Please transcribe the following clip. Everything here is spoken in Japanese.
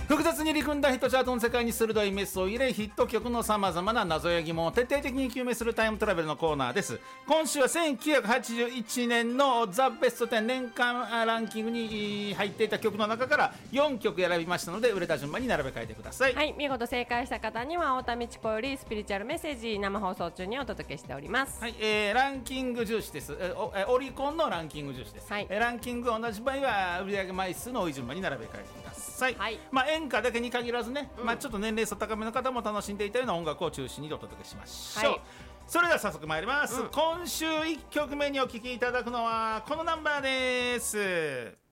複雑に入り組んだヒットチャートの世界に鋭いメスを入れ、ヒット曲のさまざまな謎や疑問を徹底的に究明するタイムトラベルのコーナーです。今週は1981年のザ・ベスト10年間ランキングに入っていた曲の中から4曲選びましたので、売れた順番に並べ替えてください。 はい、見事正解した方には太田美智子よりスピリチュアルメッセージ生放送中にお届けしております。 はい、ランキング重視です。オリコンのランキング重視です。 はい、 ランキングが同じ場合は売上枚数の多い順番に並べ替えてください。 はい、 演歌だけに限らずね、ちょっと年齢層高めの方も楽しんでいたような音楽を中心にお届けしましょう。はい、それでは早速参ります。今週1曲目にお聴きいただくのはこのナンバーです。